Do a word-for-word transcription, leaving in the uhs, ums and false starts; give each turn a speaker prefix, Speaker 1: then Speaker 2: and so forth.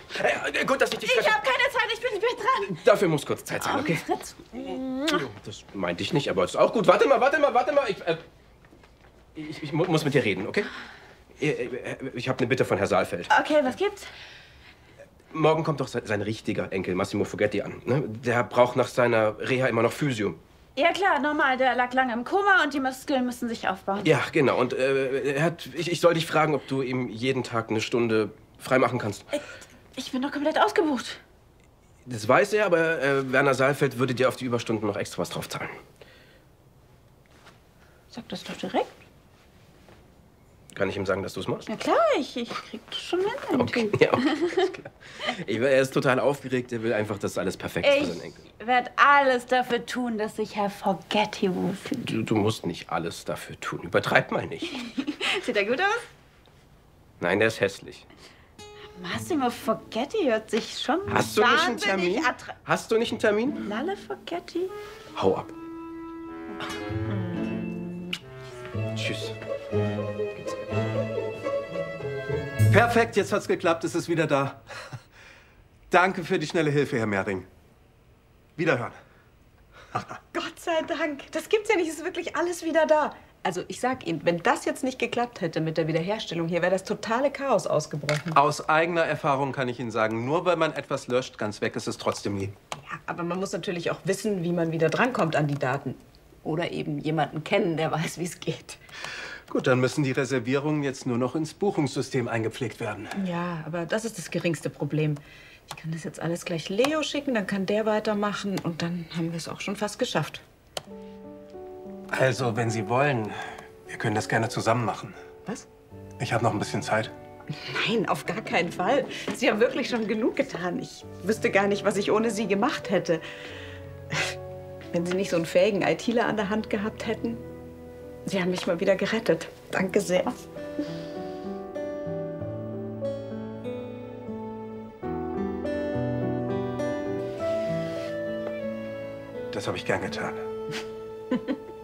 Speaker 1: Äh, gut, dass ich dich...
Speaker 2: Ich habe keine Zeit, ich bin nicht mehr dran.
Speaker 1: Dafür muss kurz Zeit sein, okay? Oh, das meinte ich nicht, aber ist auch gut. Warte mal, warte mal, warte mal. Ich, äh, ich, ich muss mit dir reden, okay? Ich habe eine Bitte von Herrn Saalfeld.
Speaker 2: Okay, was gibt's?
Speaker 1: Morgen kommt doch sein, sein richtiger Enkel, Massimo Fogetti, an. Ne? Der braucht nach seiner Reha immer noch Physio.
Speaker 2: Ja klar, normal. Der lag lange im Koma und die Muskeln müssen sich aufbauen.
Speaker 1: Ja, genau. Und äh, er hat, ich, ich soll dich fragen, ob du ihm jeden Tag eine Stunde freimachen kannst.
Speaker 2: Ich, ich bin doch komplett ausgebucht.
Speaker 1: Das weiß er, aber äh, Werner Saalfeld würde dir auf die Überstunden noch extra was draufzahlen.
Speaker 2: Sag das doch direkt.
Speaker 1: Kann ich ihm sagen, dass du es machst?
Speaker 2: Ja klar, ich, ich krieg das schon hin.
Speaker 1: Okay, ja, okay, alles klar. Ich, er ist total aufgeregt. Er will einfach, dass alles perfekt ist für seinen Enkel.
Speaker 2: Ich werde alles dafür tun, dass sich Herr Fogetti wohlfühlt.
Speaker 1: Du, du musst nicht alles dafür tun. Übertreib mal nicht.
Speaker 2: Sieht er gut aus?
Speaker 1: Nein, der ist hässlich.
Speaker 2: Massimo Fogetti hört sich schon
Speaker 1: Hast du nicht einen
Speaker 2: wahnsinnig
Speaker 1: Termin?
Speaker 2: attra-
Speaker 1: Hast du nicht einen Termin?
Speaker 2: Lalle Fogetti?
Speaker 1: Hau ab. Tschüss.
Speaker 3: Perfekt, jetzt hat's geklappt, es ist wieder da. Danke für die schnelle Hilfe, Herr Mehring. Wiederhören.
Speaker 4: Gott sei Dank. Das gibt's ja nicht. Es ist wirklich alles wieder da. Also ich sag Ihnen, wenn das jetzt nicht geklappt hätte mit der Wiederherstellung hier, wäre das totale Chaos ausgebrochen.
Speaker 3: Aus eigener Erfahrung kann ich Ihnen sagen, nur weil man etwas löscht, ganz weg ist es trotzdem nie.
Speaker 4: Ja, aber man muss natürlich auch wissen, wie man wieder drankommt an die Daten. Oder eben jemanden kennen, der weiß, wie es geht.
Speaker 3: Gut, dann müssen die Reservierungen jetzt nur noch ins Buchungssystem eingepflegt werden.
Speaker 4: Ja, aber das ist das geringste Problem. Ich kann das jetzt alles gleich Leo schicken, dann kann der weitermachen und dann haben wir es auch schon fast geschafft.
Speaker 3: Also, wenn Sie wollen, wir können das gerne zusammen machen.
Speaker 4: Was?
Speaker 3: Ich habe noch ein bisschen Zeit.
Speaker 4: Nein, auf gar keinen Fall. Sie haben wirklich schon genug getan. Ich wüsste gar nicht, was ich ohne Sie gemacht hätte. Wenn Sie nicht so einen fähigen ITler an der Hand gehabt hätten. Sie haben mich mal wieder gerettet. Danke sehr.
Speaker 3: Das habe ich gern getan.